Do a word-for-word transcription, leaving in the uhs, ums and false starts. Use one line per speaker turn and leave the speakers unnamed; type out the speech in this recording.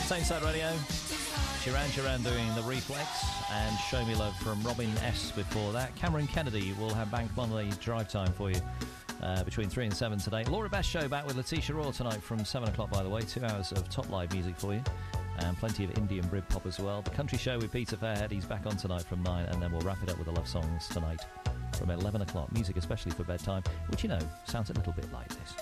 Same Side Radio. Duran Duran doing The Reflex, and Show Me Love from Robin S. before that. Cameron Kennedy will have Bank Monday drive time for you uh, between three and seven today. Laura Best Show back with Letitia Raw tonight from seven o'clock, by the way. Two hours of top live music for you, and plenty of Indian Britpop as well. The Country Show with Peter Fairhead, he's back on tonight from nine, and then we'll wrap it up with the love songs tonight from eleven o'clock. Music especially for bedtime, which, you know, sounds a little bit like this.